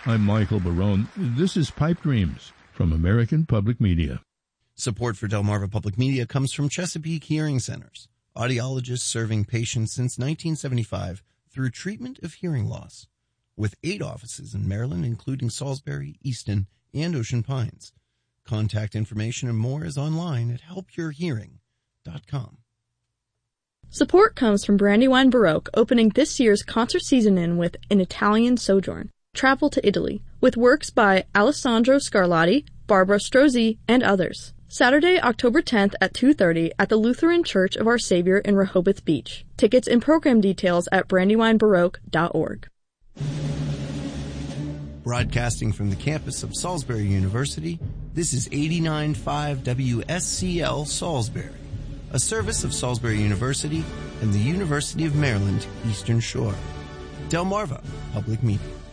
I'm Michael Barone. This is Pipe Dreams from American Public Media. Support for Delmarva Public Media comes from Chesapeake Hearing Centers, audiologists serving patients since 1975 through treatment of hearing loss. With 8 offices in Maryland, including Salisbury, Easton, and Ocean Pines. Contact information and more is online at helpyourhearing.com. Support comes from Brandywine Baroque, opening this year's concert season with An Italian Sojourn, Travel to Italy, with works by Alessandro Scarlatti, Barbara Strozzi, and others. Saturday, October 10th at 2:30 at the Lutheran Church of Our Savior in Rehoboth Beach. Tickets and program details at brandywinebaroque.org. Broadcasting from the campus of Salisbury University, this is 89.5 WSCL Salisbury, a service of Salisbury University and the University of Maryland, Eastern Shore. Delmarva Public Media.